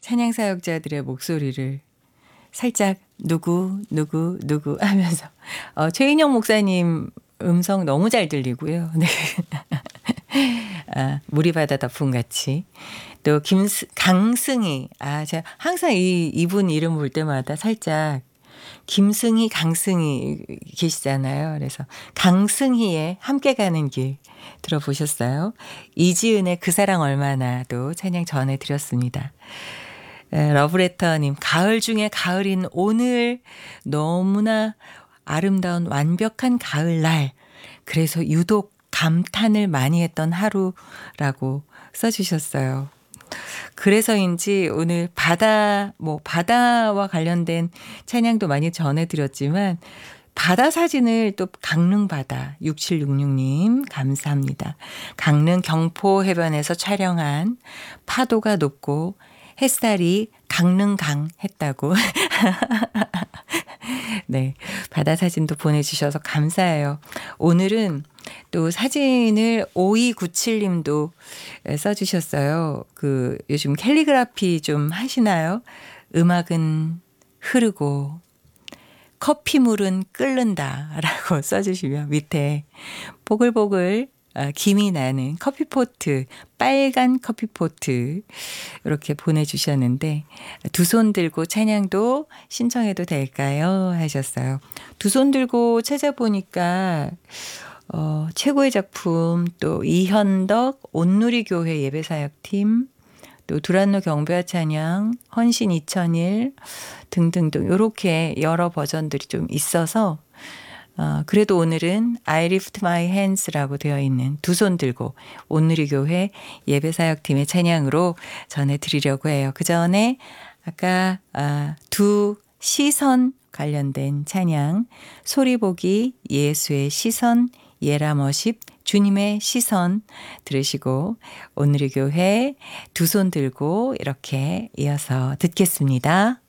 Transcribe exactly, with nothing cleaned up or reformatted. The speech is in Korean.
찬양 사역자들의 목소리를 살짝 누구 누구 누구 하면서 어, 최인영 목사님 음성 너무 잘 들리고요. 네. 아, 무리바다 덮음같이 또 김 강승희 아 제가 항상 이 이분 이름 볼 때마다 살짝 김승희 강승희 계시잖아요. 그래서 강승희의 함께 가는 길 들어보셨어요? 이지은의 그 사랑 얼마나도 찬양 전해드렸습니다. 러브레터님 가을 중에 가을인 오늘 너무나 아름다운 완벽한 가을날 그래서 유독 감탄을 많이 했던 하루라고 써주셨어요. 그래서인지 오늘 바다, 뭐, 바다와 관련된 찬양도 많이 전해드렸지만, 바다 사진을 또 강릉 바다, 육칠육육님, 감사합니다. 강릉 경포 해변에서 촬영한 파도가 높고 햇살이 강릉강 했다고. 네. 바다 사진도 보내주셔서 감사해요. 오늘은 또 사진을 오이구칠님도 써주셨어요. 그 요즘 캘리그라피 좀 하시나요? 음악은 흐르고 커피물은 끓는다 라고 써주시면 밑에 보글보글 김이 나는 커피포트, 빨간 커피포트 이렇게 보내주셨는데 두 손 들고 찬양도 신청해도 될까요? 하셨어요. 두 손 들고 찾아보니까 어, 최고의 작품 또 이현덕 온누리교회 예배사역팀 또 두란노 경배와 찬양 헌신 이천일 등등등 이렇게 여러 버전들이 좀 있어서 어, 그래도 오늘은 I lift my hands라고 되어 있는 두 손 들고 온누리교회 예배사역팀의 찬양으로 전해드리려고 해요. 그 전에 아까 아, 두 시선 관련된 찬양 소리보기 예수의 시선 예라머십 주님의 시선 들으시고 온누리교회 두 손 들고 이렇게 이어서 듣겠습니다.